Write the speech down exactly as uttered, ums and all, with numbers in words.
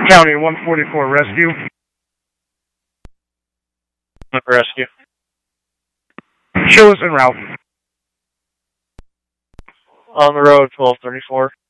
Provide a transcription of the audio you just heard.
County one forty-four rescue. Rescue. Show us en route. On the road, twelve thirty-four.